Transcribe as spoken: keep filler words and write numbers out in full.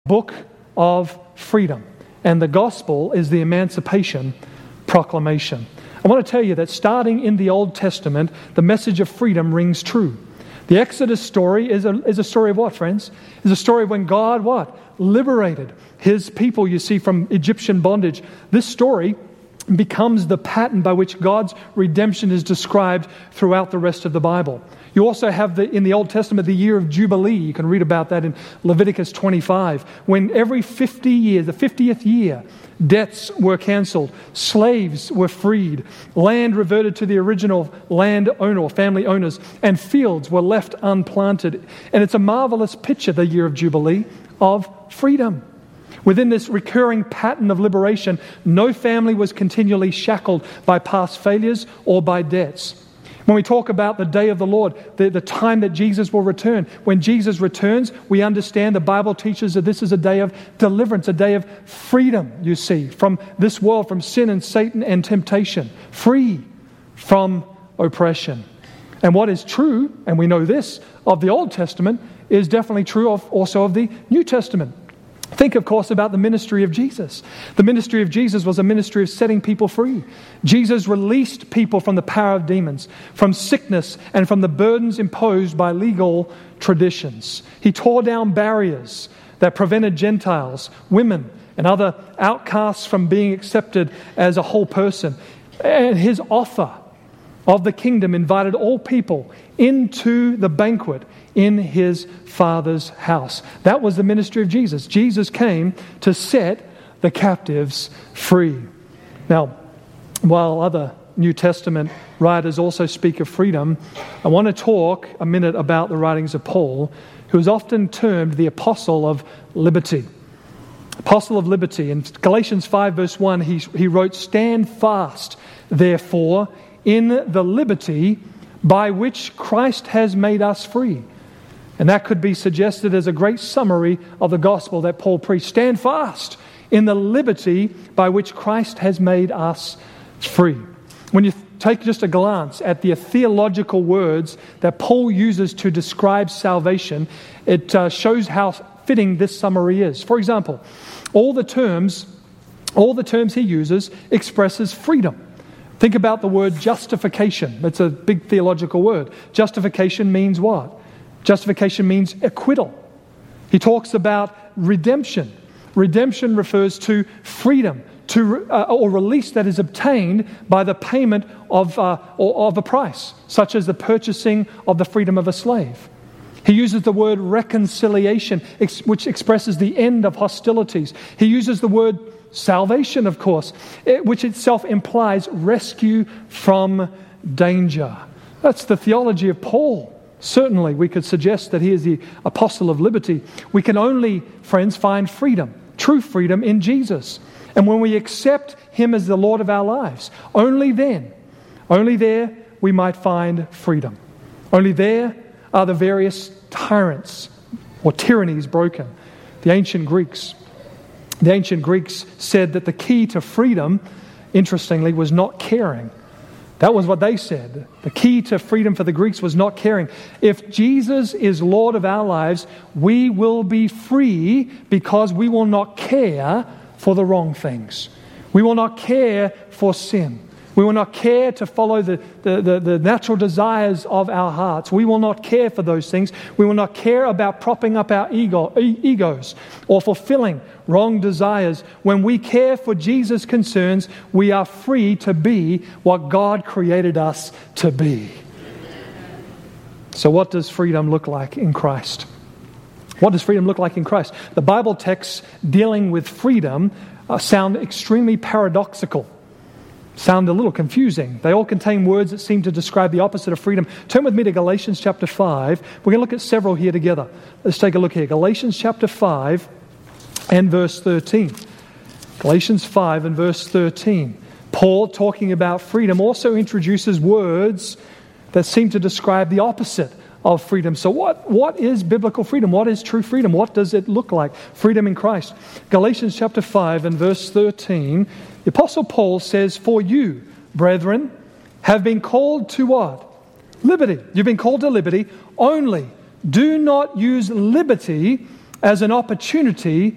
book of freedom. And the gospel is the emancipation proclamation. I want to tell you that starting in the Old Testament, the message of freedom rings true. The Exodus story is a, is a story of what, friends? It's a story of when God, what? Liberated His people, you see, from Egyptian bondage. This story becomes the pattern by which God's redemption is described throughout the rest of the Bible. You also have the, in the Old Testament the year of Jubilee. You can read about that in Leviticus twenty-five, when every fifty years, the fiftieth year, debts were cancelled, slaves were freed, land reverted to the original land owner or family owners, and fields were left unplanted. And it's a marvelous picture, the year of Jubilee, of freedom. Within this recurring pattern of liberation, no family was continually shackled by past failures or by debts. When we talk about the day of the Lord, the, the time that Jesus will return, when Jesus returns, we understand the Bible teaches that this is a day of deliverance, a day of freedom, you see, from this world, from sin and Satan and temptation, free from oppression. And what is true, and we know this, of the Old Testament is definitely true of also of the New Testament. Think, of course, about the ministry of Jesus. The ministry of Jesus was a ministry of setting people free. Jesus released people from the power of demons, from sickness, and from the burdens imposed by legal traditions. He tore down barriers that prevented Gentiles, women, and other outcasts from being accepted as a whole person. And His offer of the kingdom invited all people into the banquet in His Father's house. That was the ministry of Jesus. Jesus came to set the captives free. Now, while other New Testament writers also speak of freedom, I want to talk a minute about the writings of Paul, who is often termed the apostle of liberty. Apostle of liberty. In Galatians five verse one, he, he wrote, "Stand fast, therefore, in the liberty by which Christ has made us free." And that could be suggested as a great summary of the gospel that Paul preached. Stand fast in the liberty by which Christ has made us free. When you take just a glance at the theological words that Paul uses to describe salvation, it uh, shows how fitting this summary is. For example, all the terms, all the terms he uses expresses freedom. Think about the word justification. It's a big theological word. Justification means what? Justification means acquittal. He talks about redemption. Redemption refers to freedom, to uh, or release that is obtained by the payment of uh, or of a price, such as the purchasing of the freedom of a slave. He uses the word reconciliation, ex- which expresses the end of hostilities. He uses the word salvation, of course, it, which itself implies rescue from danger. That's the theology of Paul. Certainly, we could suggest that he is the apostle of liberty. We can only, friends, find freedom, true freedom in Jesus. And when we accept Him as the Lord of our lives, only then, only there we might find freedom. Only there are the various tyrants or tyrannies broken. The ancient Greeks, the ancient Greeks said that the key to freedom, interestingly, was not caring. That was what they said. The key to freedom for the Greeks was not caring. If Jesus is Lord of our lives, we will be free because we will not care for the wrong things. We will not care for sin. We will not care to follow the, the, the, the natural desires of our hearts. We will not care for those things. We will not care about propping up our ego, e- egos or fulfilling wrong desires. When we care for Jesus' concerns, we are free to be what God created us to be. So what does freedom look like in Christ? What does freedom look like in Christ? The Bible texts dealing with freedom uh, sound extremely paradoxical. Sound a little confusing. They all contain words that seem to describe the opposite of freedom. Turn with me to Galatians chapter five. We're going to look at several here together. Let's take a look here. Galatians chapter five and verse thirteen. Galatians five and verse thirteen. Paul, talking about freedom, also introduces words that seem to describe the opposite of freedom. So what, what is biblical freedom? What is true freedom? What does it look like? Freedom in Christ. Galatians chapter five and verse thirteen. The Apostle Paul says, "For you, brethren, have been called to what? Liberty." You've been called to liberty. Only do not use liberty as an opportunity